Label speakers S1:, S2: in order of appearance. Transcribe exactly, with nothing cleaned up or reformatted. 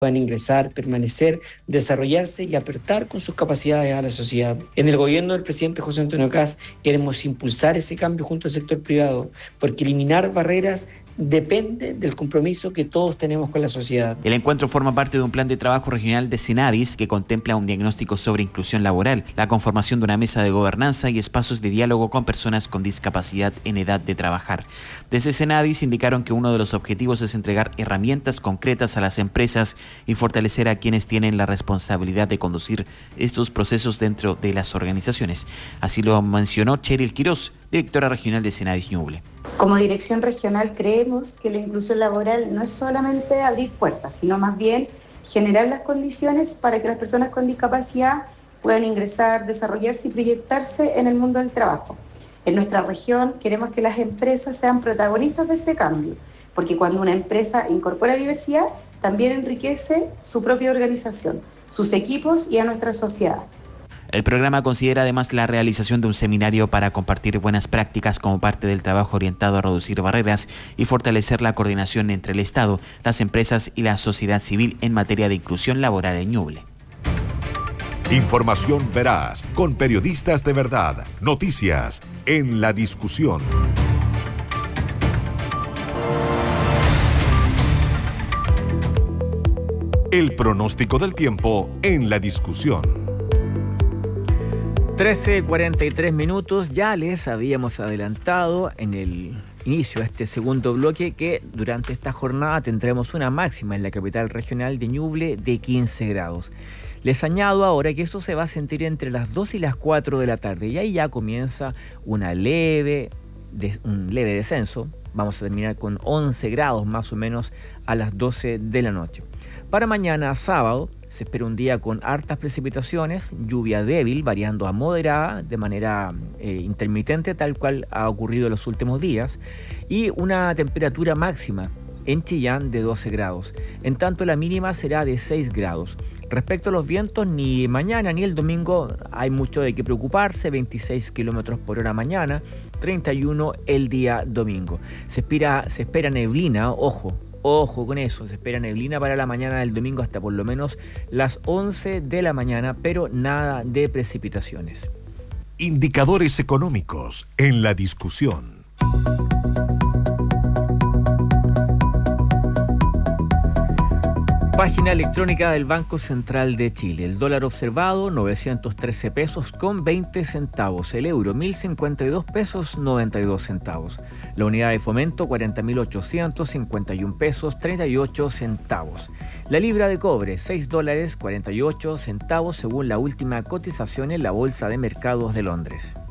S1: puedan ingresar, permanecer, desarrollarse y aportar con sus capacidades a la sociedad. En el gobierno del presidente José Antonio Kast queremos impulsar ese cambio junto al sector privado, porque eliminar barreras depende del compromiso que todos tenemos con la sociedad.
S2: El encuentro forma parte de un plan de trabajo regional de Cenadis que contempla un diagnóstico sobre inclusión laboral, la conformación de una mesa de gobernanza y espacios de diálogo con personas con discapacidad en edad de trabajar. Desde Cenadis indicaron que uno de los objetivos es entregar herramientas concretas a las empresas y fortalecer a quienes tienen la responsabilidad de conducir estos procesos dentro de las organizaciones. Así lo mencionó Cheryl Quiroz, directora regional de Cenadis Ñuble.
S3: Como dirección regional creemos que la inclusión laboral no es solamente abrir puertas, sino más bien generar las condiciones para que las personas con discapacidad puedan ingresar, desarrollarse y proyectarse en el mundo del trabajo. En nuestra región queremos que las empresas sean protagonistas de este cambio, porque cuando una empresa incorpora diversidad, también enriquece su propia organización, sus equipos y a nuestra sociedad.
S2: El programa considera además la realización de un seminario para compartir buenas prácticas como parte del trabajo orientado a reducir barreras y fortalecer la coordinación entre el Estado, las empresas y la sociedad civil en materia de inclusión laboral en Ñuble.
S4: Información veraz, con periodistas de verdad. Noticias en la discusión. El pronóstico del tiempo en la discusión.
S5: trece cuarenta y tres minutos, ya les habíamos adelantado en el inicio de este segundo bloque que durante esta jornada tendremos una máxima en la capital regional de Ñuble de quince grados. Les añado ahora que eso se va a sentir entre las dos y las cuatro de la tarde y ahí ya comienza una leve, de, un leve descenso. Vamos a terminar con once grados más o menos a las doce de la noche. Para mañana sábado se espera un día con hartas precipitaciones, lluvia débil, variando a moderada de manera eh, intermitente, tal cual ha ocurrido en los últimos días, y una temperatura máxima en Chillán de doce grados. En tanto, la mínima será de seis grados. Respecto a los vientos, ni mañana ni el domingo hay mucho de qué preocuparse, veintiséis kilómetros por hora mañana, treinta y uno el día domingo. Se espera, se espera neblina, ojo, Ojo con eso, se espera neblina para la mañana del domingo hasta por lo menos las once de la mañana, pero nada de precipitaciones.
S4: Indicadores económicos en la discusión.
S5: Página electrónica del Banco Central de Chile. El dólar observado, novecientos trece pesos con veinte centavos. El euro, mil cincuenta y dos pesos noventa y dos centavos. La unidad de fomento, cuarenta mil ochocientos cincuenta y un pesos treinta y ocho centavos. La libra de cobre, seis dólares cuarenta y ocho centavos según la última cotización en la Bolsa de Mercados de Londres.